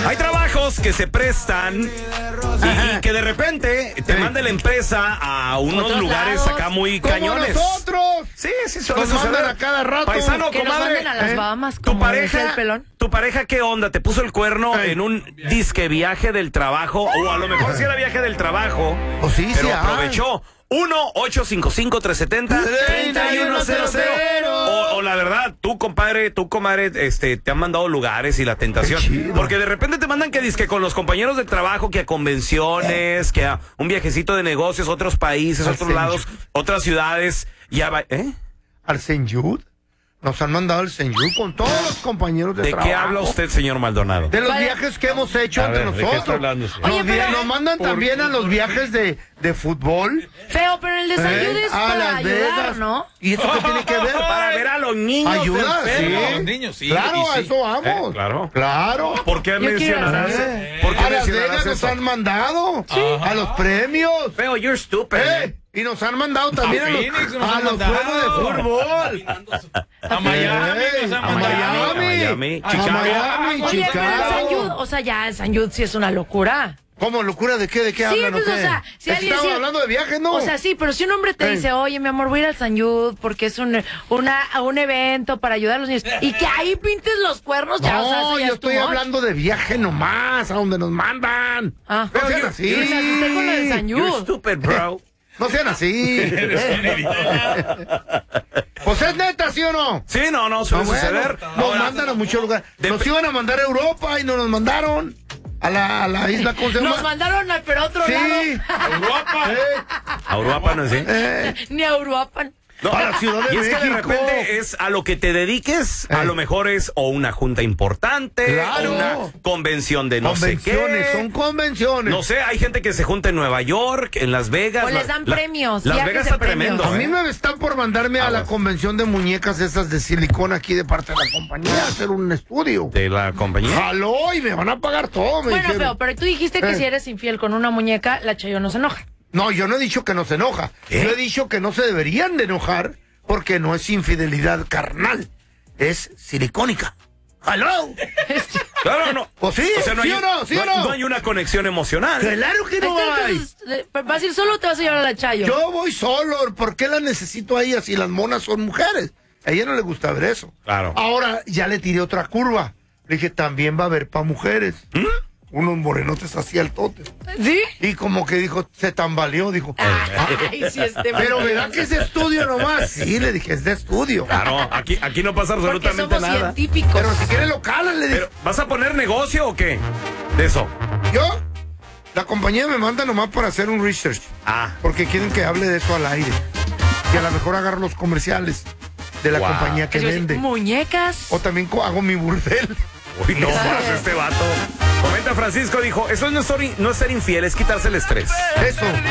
Hay trabajos que se prestan y que de repente te manda la empresa a unos Otros lugares lados. acá muy ¡Como cañones. nosotros! Sí, suele Nos mandan suceder. a cada rato. Paisano, Que nos comadre, manden a las Bahamas, tu como decía el pelón. pareja, ¿qué onda? ¿Te puso el cuerno Ey. en un disque viaje del trabajo? O a lo mejor sí era viaje del trabajo, O sí, pero sí, aprovechó. 1-855-370-3100. O la verdad, tú, compadre, te han mandado lugares y la tentación. Qué chido. Porque de repente te mandan que dizque con los compañeros de trabajo, que a convenciones, que a un viajecito de negocios, otros países, Al otros Saint lados, otras ciudades. Ya va, ¿eh? ¿Al Saint Jude? Nos han mandado al Saint Jude con todos los compañeros de ¿De trabajo. qué habla usted, señor Maldonado? De los Vale. viajes que hemos hecho A entre ver, ¿de qué está nosotros. hablando usted? Oye, pero- Nos mandan también a los viajes de fútbol. Feo, pero el desayuno es a para Las ayudar, Vegas. ¿no? ¿Y eso qué tiene que ver? Para ver a los niños Ayuda, enfermos. sí. Los niños, sí, Claro, y a sí. eso vamos. Claro. Claro. ¿Por qué Yo quiero mencionarás? saber. ¿Por qué A Las mencionarás Vegas nos eso? han mandado. A los premios. Feo, you're stupid. Y nos han mandado también a Phoenix nos los han juegos de mandado. fútbol. A Miami nos han A mandado. Miami, A Chicago. Miami, Oye, pero el San Jude, Chicago. o sea, ya el San Jude sí es una locura. ¿Cómo? ¿Locura de qué? ¿De qué hablan pues, o qué? o sea, si alguien Estamos sí- hablando de viajes, ¿no? O sea, sí, pero si un hombre te Ey. dice, oye, mi amor, voy a ir al San Jude porque es un evento para ayudar a los niños, y que ahí pintes los cuernos, ya, o sea, eso No, ya yo es too estoy much. hablando de viaje nomás, a donde nos mandan. Ah. No sean Yo así. me asusté con lo del San You're Jude. stupid, bro. No sean así. Pues es neta, ¿sí o no? Sí, no, suele No, bueno, suceder. nos Ahora, mandan a muchos lugares. de- Nos iban a mandar a Europa y no nos mandaron. A la isla, ¿cómo se llama? Nos mandaron al pero otro Sí. lado. Europa. a Europa no es así. Ni a Uruapan. No, A la Ciudad de y es que de México. repente es a lo que te dediques, a lo mejor es o una junta importante, Claro. o una convención de no sé Convenciones, qué. son convenciones. No sé, hay gente que se junta en Nueva York, en Las Vegas. O les dan premios, Las viajes Vegas de está premios. tremendo. A mí ¿eh? me están por mandarme a la Aguas. convención de muñecas esas de silicona aquí de parte de la compañía a hacer un estudio. De la compañía. Jaló y me van a pagar todo, me Bueno, dijeron. feo, pero tú dijiste que si eres infiel con una muñeca, la Chayo no se enoja. No, yo no he dicho que no se enoja. ¿Qué? Yo he dicho que no se deberían de enojar porque no es infidelidad carnal, es silicónica. ¡Aló! Claro, no. Pues sí, O sea, ¿sí o no? ¿Sí o no? No hay una conexión emocional. Claro que no hay. Entonces, ¿vas a ir solo o te vas a llevar a la Chayo? Yo voy solo, ¿por qué la necesito a ella si las monas son mujeres? A ella no le gusta ver eso. Claro. Ahora ya le tiré otra curva. Le dije, también va a haber para mujeres. Unos morenotes así altotes. ¿Sí? Y como que dijo, se tambaleó, dijo. Ay, sí, Pero ¿verdad que es de estudio nomás? Sí, le dije, es de estudio. Claro, aquí no pasa Porque absolutamente somos nada. científicos. Pero si quiere lo calan, le dije. Pero, ¿vas a poner negocio o qué? De eso. Yo, la compañía me manda nomás para hacer un research. Ah. Porque quieren que hable de eso al aire. Y a lo mejor agarro los comerciales de la Wow. compañía que Yo decía, vende. muñecas. O también hago mi burdel. Uy, no más este vato. Comenta Francisco, dijo, eso no es ser infiel, es quitarse el estrés. Eso.